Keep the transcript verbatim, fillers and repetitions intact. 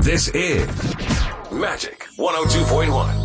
This is Magic one oh two point one.